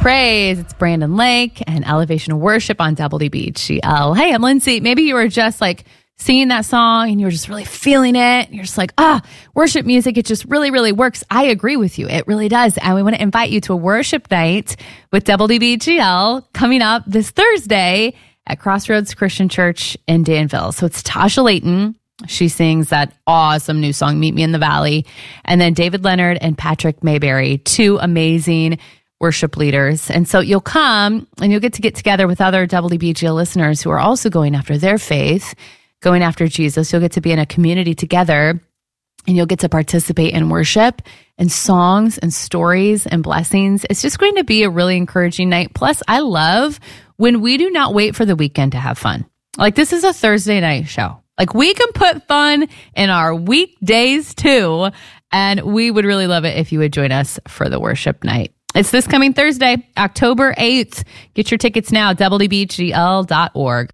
Praise. It's Brandon Lake and Elevation Worship on WBGL. Hey, I'm Lindsay. Maybe you were just like singing that song and you were just really feeling it. You're just like, worship music, it just really, really works. I agree with you. It really does. And we want to invite you to a worship night with WBGL coming up this Thursday at Crossroads Christian Church in Danville. So it's Tasha Layton. She sings that awesome new song, Meet Me in the Valley. And then David Leonard and Patrick Mayberry, two amazing worship leaders. And so you'll come and you'll get together with other WBGL listeners who are also going after their faith, going after Jesus. You'll get to be in a community together and you'll get to participate in worship and songs and stories and blessings. It's just going to be a really encouraging night. Plus, I love when we do not wait for the weekend to have fun. Like, this is a Thursday night show. Like, we can put fun in our weekdays too, and we would really love it if you would join us for the worship night. It's this coming Thursday, October 8th. Get your tickets now, WBGL.org.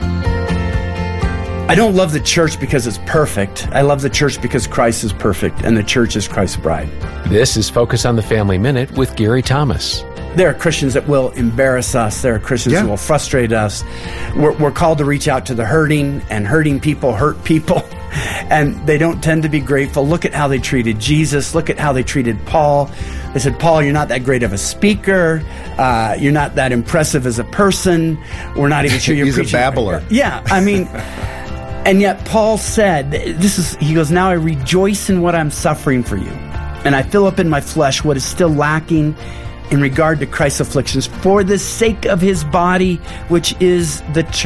I don't love the church because it's perfect. I love the church because Christ is perfect, and the church is Christ's bride. This is Focus on the Family Minute with Gary Thomas. There are Christians that will embarrass us. There are Christians who will frustrate us. We're called to reach out to the hurting, and hurting people hurt people. And they don't tend to be grateful. Look at how they treated Jesus. Look at how they treated Paul. They said, Paul, you're not that great of a speaker. You're not that impressive as a person. We're not even sure you're He's preaching. a babbler. Yeah, I mean, and yet Paul said, he goes, now I rejoice in what I'm suffering for you. And I fill up in my flesh what is still lacking in regard to Christ's afflictions for the sake of his body, which is the church.